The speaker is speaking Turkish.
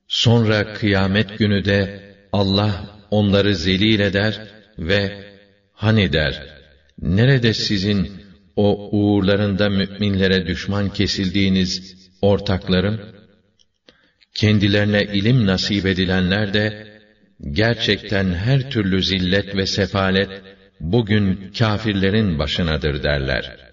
Sonra kıyamet günü de Allah onları zelil eder ve hani der, nerede sizin o uğurlarında müminlere düşman kesildiğiniz ortaklarım? Kendilerine ilim nasip edilenler de gerçekten her türlü zillet ve sefalet bugün kâfirlerin başınadır derler.